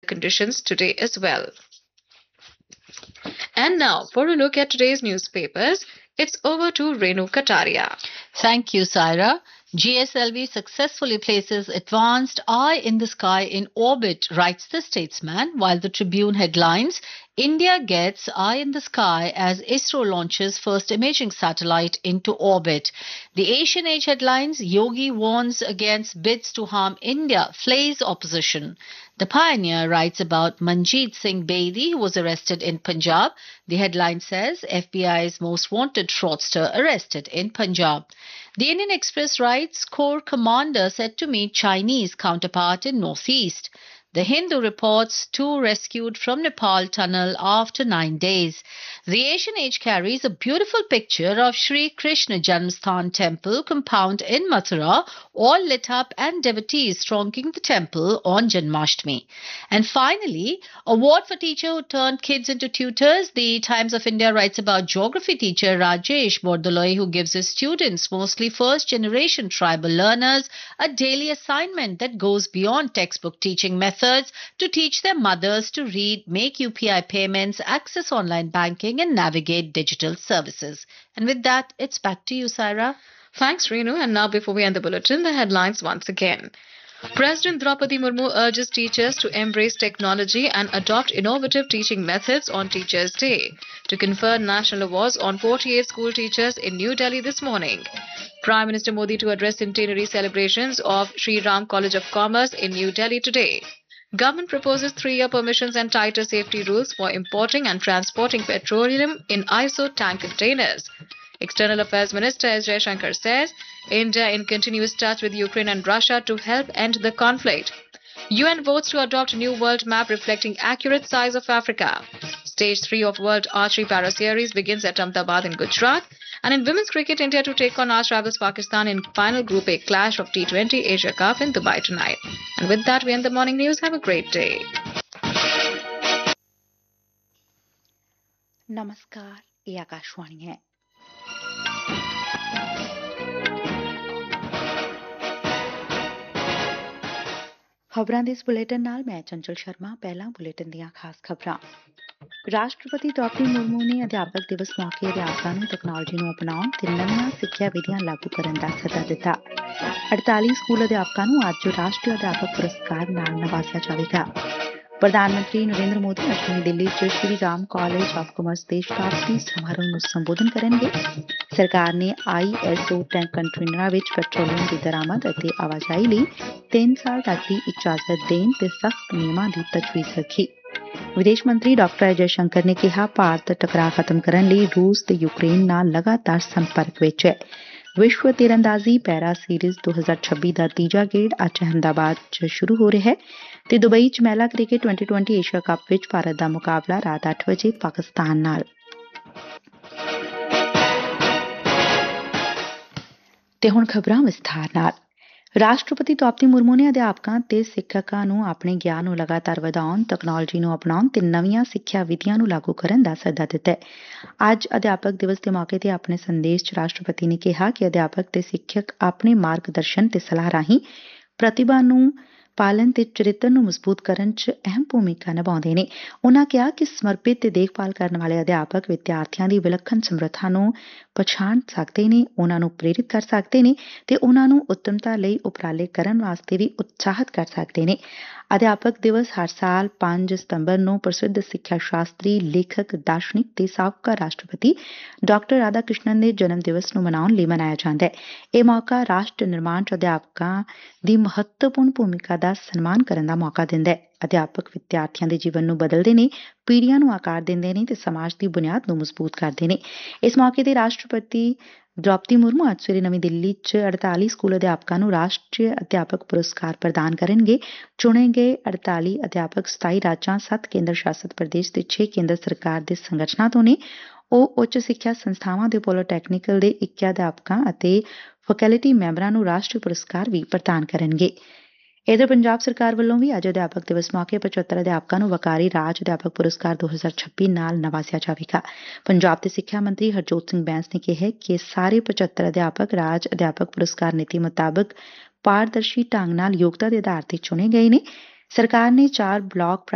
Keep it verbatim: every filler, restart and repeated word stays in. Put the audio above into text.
conditions today as well. And now, for a look at today's newspapers, it's over to Renu Kataria. Thank you, Saira. G S L V successfully places advanced eye in the sky in orbit, writes the Statesman, while the Tribune headlines, India gets eye in the sky as ISRO launches first imaging satellite into orbit. The Asian Age headlines, Yogi warns against bids to harm India, flays opposition. The Pioneer writes about Manjeet Singh Bedi, who was arrested in Punjab. The headline says F B I's most wanted fraudster arrested in Punjab. The Indian Express writes Corps commander said to meet Chinese counterpart in Northeast. The Hindu reports two rescued from Nepal tunnel after nine days. The Asian Age carries a beautiful picture of Sri Krishna Janmasthan temple compound in Mathura, all lit up and devotees thronging the temple on Janmashtami. And finally, award for teacher who turned kids into tutors. The Times of India writes about geography teacher Rajesh Bordoloi, who gives his students, mostly first-generation tribal learners, a daily assignment that goes beyond textbook teaching methods to teach their mothers to read, make U P I payments, access online banking, and navigate digital services. And with that, it's back to you, Saira. Thanks, Renu. And now, before we end the bulletin, the headlines once again. President Draupadi Murmu urges teachers to embrace technology and adopt innovative teaching methods on Teachers' Day to confer national awards on forty-eight school teachers in New Delhi this morning. Prime Minister Modi to address centenary celebrations of Sri Ram College of Commerce in New Delhi today. Government proposes three-year permissions and tighter safety rules for importing and transporting petroleum in I S O tank containers. External Affairs Minister S. Jaishankar says India in continuous touch with Ukraine and Russia to help end the conflict. U N votes to adopt new world map reflecting accurate size of Africa. Stage three of World Archery Para Series begins at Ahmedabad in Gujarat. And in women's cricket, India to take on arch rivals Pakistan in final Group A clash of T twenty Asia Cup in Dubai tonight. And with that, we end the morning news. Have a great day. नमस्कार, ये आकाशवाणी है। ਖਬਰਾਂ ਦੇ ਇਸ bulletin ਨਾਲ ਮੈਂ ਚੰਚਲ ਸ਼ਰਮਾ। ਪਹਿਲਾਂ bulletin ਦੀਆਂ ਖਾਸ ਖਬਰਾਂ। ਰਾਸ਼ਟਰਪਤੀ ਦ੍ਰੌਪਦੀ ਮੁਰਮੂ ਨੇ ਅਧਿਆਪਕ ਦਿਵਸ ਮੌਕੇ ਅਧਿਆਪਕਾਂ ਨੂੰ ਤਕਨਾਲੋਜੀ ਨੂੰ ਅਪਣਾਉਣ ਤੇ ਨਵੀਆਂ ਸਿੱਖਿਆ ਵਿਧੀਆਂ ਲਾਗੂ ਕਰਨ ਦਾ ਸੱਦਾ ਦਿੱਤਾ। ਅੜਤਾਲੀ ਸਕੂਲ ਅਧਿਆਪਕਾਂ ਨੂੰ ਅੱਜ ਰਾਸ਼ਟਰੀ ਅਧਿਆਪਕ ਪੁਰਸਕਾਰ ਨਾਲ ਨਵਾਜ਼ਿਆ ਜਾਵੇਗਾ। ਪ੍ਰਧਾਨ ਮੰਤਰੀ ਨਰਿੰਦਰ ਮੋਦੀ ਅੱਜ ਨਵੀਂ ਦਿੱਲੀ ਚ Shri Ram college of commerce ਦੇ ਸ਼ਤਾਬਦੀ ਸਮਾਰੋਹ ਨੂੰ ਸੰਬੋਧਨ ਕਰਨਗੇ। ਸਰਕਾਰ ਨੇ ਆਈ ਐਸ ਓ ਟੈਂਕ ਕੰਟੇਨਰਾਂ ਵਿੱਚ ਪੈਟਰੋਲੀਅਮ ਦੀ ਦਰਾਮਦ ਅਤੇ ਆਵਾਜਾਈ ਲਈ ਤਿੰਨ ਸਾਲ ਤੱਕ ਦੀ ਇਜਾਜ਼ਤ ਦੇਣ ਤੇ ਸਖ਼ਤ ਨਿਯਮਾਂ ਦੀ ਤਜਵੀਜ਼ ਰੱਖੀ। ਵਿਦੇਸ਼ ਮੰਤਰੀ ਡਾਕਟਰ ਅਜੈ ਸ਼ੰਕਰ ਨੇ ਕਿਹਾ ਭਾਰਤ ਟਕਰਾਅ ਖਤਮ ਕਰਨ ਲਈ ਰੂਸ ਤੇ ਯੂਕਰੇਨ ਨਾਲ ਲਗਾਤਾਰ ਸੰਪਰਕ ਵਿੱਚ ਹੈ। ਵਿਸ਼ਵ ਤੀਰਅੰਦਾਜ਼ੀ ਪੈਰਾ ਸੀਰੀਜ਼ ਦੋ ਹਜ਼ਾਰ ਛੱਬੀ ਦਾ ਤੀਜਾ ਗੇੜ ਅੱਜ ਅਹਿਮਦਾਬਾਦ ਚ ਸ਼ੁਰੂ ਹੋ ਰਿਹਾ ਹੈ ਤੇ ਦੁਬਈ ਚ ਮਹਿਲਾ cricket twenty twenty Asia cup ਵਿੱਚ ਭਾਰਤ ਦਾ ਮੁਕਾਬਲਾ ਰਾਤ ਅੱਠ ਵਜੇ ਪਾਕਿਸਤਾਨ ਨਾਲ। ਤੇ ਹੁਣ ਖਬਰਾਂ ਵਿਸਥਾਰ ਨਾਲ। ਰਾਸ਼ਟਰਪਤੀ ਦ੍ਰੌਪਦੀ ਮੁਰਮੂ ਨੇ ਅਧਿਆਪਕਾਂ ਤੇ ਸਿੱਖਿਅਕਾਂ ਨੂੰ ਆਪਣੇ ਗਿਆਨ ਨੂੰ ਲਗਾਤਾਰ ਵਧਾਉਣ, ਤਕਨਾਲੋਜੀ ਨੂੰ ਅਪਣਾਉਣ ਤੇ ਨਵੀਆਂ ਸਿੱਖਿਆ ਵਿਧੀਆਂ ਨੂੰ ਲਾਗੂ ਕਰਨ ਦਾ ਸੱਦਾ ਦਿੱਤਾ ਹੈ। ਅੱਜ ਅਧਿਆਪਕ ਦਿਵਸ ਦੇ ਮੌਕੇ ਤੇ ਆਪਣੇ ਸੰਦੇਸ਼ ਚ ਰਾਸ਼ਟਰਪਤੀ ਨੇ ਕਿਹਾ ਕਿ ਅਧਿਆਪਕ ਤੇ ਸਿੱਖਿਅਕ ਆਪਣੇ ਮਾਰਗ ਦਰਸ਼ਨ ਤੇ ਸਲਾਹ ਰਾਹੀਂ ਪ੍ਰਤਿਭਾ ਨੂੰ ਪਾਲਣ ਤੇ ਚਰਿੱਤਰ ਨੂੰ ਮਜ਼ਬੂਤ ਕਰਨ ਚ ਅਹਿਮ ਭੂਮਿਕਾ ਨਿਭਾਉਂਦੇ ਨੇ। ਉਨ੍ਹਾਂ ਕਿਹਾ ਕਿ ਸਮਰਪਿਤ ਤੇ ਦੇਖਭਾਲ ਕਰਨ ਵਾਲੇ ਅਧਿਆਪਕ ਵਿਦਿਆਰਥੀਆਂ ਦੀ ਵਿਲੱਖਣ ਸਮਰੱਥਾ ਨੂੰ ਪਛਾਣ ਸਕਦੇ ਨੇ, ਉਨ੍ਹਾਂ ਨੂੰ ਪ੍ਰੇਰਿਤ ਕਰ ਸਕਦੇ ਨੇ ਤੇ ਉਨ੍ਹਾਂ ਨੂੰ ਉੱਤਮਤਾ ਲਈ ਉਪਰਾਲੇ ਕਰਨ ਵਾਸਤੇ ਵੀ ਉਤਸ਼ਾਹਿਤ ਕਰ ਸਕਦੇ ਨੇ। ਅਧਿਆਪਕ ਦਿਵਸ ਹਰ ਸਾਲ ਪੰਜ ਸਤੰਬਰ ਨੂੰ ਪ੍ਰਸਿੱਧ ਸਿੱਖਿਆ ਸ਼ਾਸਤਰੀ, ਲੇਖਕ, ਦਾਰਸ਼ਨਿਕ ਤੇ ਸਾਬਕਾ ਰਾਸ਼ਟਰਪਤੀ ਡਾਕਟਰ ਰਾਧਾ ਕ੍ਰਿਸ਼ਨਨ ਦੇ ਜਨਮ ਦਿਵਸ ਨੂੰ ਮਨਾਉਣ ਲਈ ਮਨਾਇਆ ਜਾਂਦਾ ਹੈ। ਇਹ ਮੌਕਾ ਰਾਸ਼ਟਰ ਨਿਰਮਾਣ ਚ ਅਧਿਆਪਕਾਂ ਦੀ ਮਹੱਤਵਪੂਰਨ ਭੂਮਿਕਾ ਦਾ ਸਨਮਾਨ ਕਰਨ ਦਾ ਮੌਕਾ ਦਿੰਦਾ ਹੈ। ਅਧਿਆਪਕ ਵਿਦਿਆਰਥੀਆਂ ਦੇ ਜੀਵਨ ਨੂੰ ਬਦਲਦੇ ਨੇ, ਪੀੜ੍ਹੀਆਂ ਨੂੰ ਆਕਾਰ ਦਿੰਦੇ ਨੇ ਤੇ ਸਮਾਜ ਦੀ ਬੁਨਿਆਦ ਨੂੰ ਮਜ਼ਬੂਤ ਕਰਦੇ ਨੇ। ਇਸ ਮੌਕੇ ਤੇ ਰਾਸ਼ਟਰਪਤੀ ਦ੍ਰੌਪਦੀ ਮੁਰਮੂ ਅੱਜ ਸਵੇਰੇ ਨਵੀਂ ਦਿੱਲੀ ਚ ਅੜਤਾਲੀ ਸਕੂਲ ਅਧਿਆਪਕਾਂ ਨੂੰ ਰਾਸ਼ਟਰੀ ਅਧਿਆਪਕ ਪੁਰਸਕਾਰ ਪ੍ਰਦਾਨ ਕਰਨਗੇ। ਚੁਣੇ ਗਏ ਅੜਤਾਲੀ ਅਧਿਆਪਕ ਸਤਾਈ ਰਾਜਾਂ, ਸੱਤ ਕੇਂਦਰ ਸ਼ਾਸਤ ਪ੍ਰਦੇਸ਼ ਤੇ ਛੇ ਕੇਂਦਰ ਸਰਕਾਰ ਦੇ ਸੰਗਠਨਾਂ ਤੋਂ ਨੇ। ਉਹ ਉੱਚ ਸਿੱਖਿਆ ਸੰਸਥਾਵਾਂ ਦੇ ਪੋਲੀਟੈਕਨੀਕਲ ਦੇ ਇੱਕੀ ਅਧਿਆਪਕਾਂ ਅਤੇ ਫੈਕਲਟੀ ਮੈਂਬਰਾਂ ਨੂੰ ਰਾਸ਼ਟਰੀ ਪੁਰਸਕਾਰ ਵੀ ਪ੍ਰਦਾਨ ਕਰਨਗੇ। ਇਧਰ ਪੰਜਾਬ ਸਰਕਾਰ ਵੱਲੋਂ ਵੀ ਅੱਜ ਅਧਿਆਪਕ ਦਿਵਸ ਮੌਕੇ ਪਚੱਤਰ ਅਧਿਆਪਕਾਂ ਨੂੰ ਵਕਾਰੀ ਰਾਜ ਅਧਿਆਪਕ ਪੁਰਸਕਾਰ ਦੋ ਹਜ਼ਾਰ ਛੱਬੀ ਨਾਲ ਨਵਾਜ਼ਿਆ ਜਾਵੇਗਾ। ਪੰਜਾਬ ਦੇ ਸਿੱਖਿਆ ਮੰਤਰੀ ਹਰਜੋਤ ਸਿੰਘ ਬੈਂਸ ਨੇ ਕਿਹਾ ਕਿ ਸਾਰੇ ਪਚੱਤਰ ਅਧਿਆਪਕ ਰਾਜ ਅਧਿਆਪਕ ਪੁਰਸਕਾਰ ਨੀਤੀ ਮੁਤਾਬਕ ਪਾਰਦਰਸ਼ੀ ਢੰਗ ਨਾਲ ਯੋਗਤਾ ਦੇ ਆਧਾਰ ਤੇ ਚੁਣੇ ਗਏ ਨੇ। ਸਰਕਾਰ ਨੇ ਚਾਰ ਬਲਾਕ